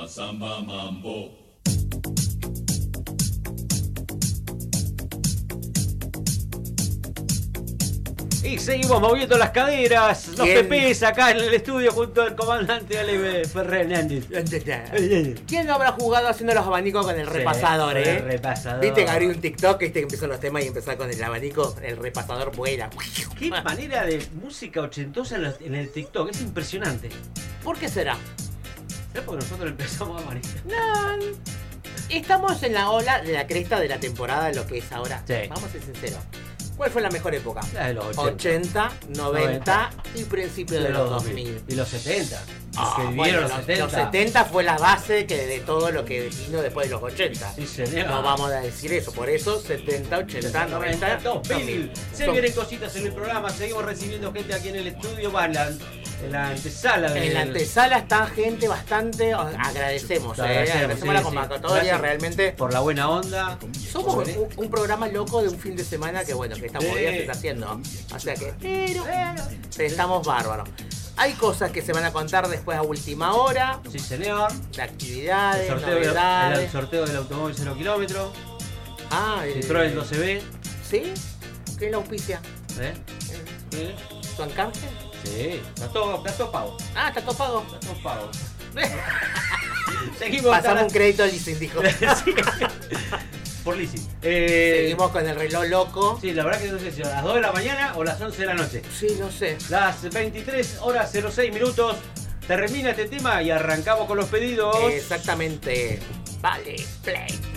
rumba, samba, mambo. Y seguimos moviendo las caderas, los ¿Quién? pepes acá en el estudio junto al comandante Ale Fernández. ¿Quién no habrá jugado haciendo los abanicos con el repasador, con el repasador. Viste que abrí un TikTok, que empezó los temas y empezó con el abanico, el repasador vuela. Qué manera de música ochentosa en el TikTok, es impresionante. ¿Por qué será? ¿Será porque nosotros empezamos a manipular? No, estamos en la ola de la cresta de la temporada, lo que es ahora. Sí. Vamos a ser sinceros. ¿Cuál fue la mejor época? La de los 80, 90 y principios de los 2000. Y los 70. Ah, que bueno, vivieron los 70. los 70 fue la base de todo lo que vino después de los 80. Sí, señor. No vamos a decir eso, por eso 70, 80, 90, 2000. Se vienen cositas en el programa, seguimos recibiendo gente aquí en el estudio, en la antesala. En la antesala está gente bastante, agradecemos sí, la convocatoria, gracias realmente. Por la buena onda. Somos un programa loco de un fin de semana que bueno, que estamos Sí. días se está haciendo. O sea que, pero estamos bárbaros. Hay cosas que se van a contar después a última hora, Sí, señor. de actividades, El novedades. sorteo del automóvil 0 kilómetro. El Citroën 12B. ¿Sí? ¿Quién la auspicia? ¿Eh? ¿Sí? ¿Tu Arcángel? Sí, está todo pago. Ah, está todo pago. Está todo pago. Seguimos. Pasamos un crédito al leasing, dijo. Sí. Por leasing. Seguimos con el reloj loco. Sí, la verdad que no sé si a las 2 de la mañana o las 11 de la noche. Sí, no sé. Las 23 horas 06 minutos. Termina este tema y arrancamos con los pedidos. Exactamente. Vale, play.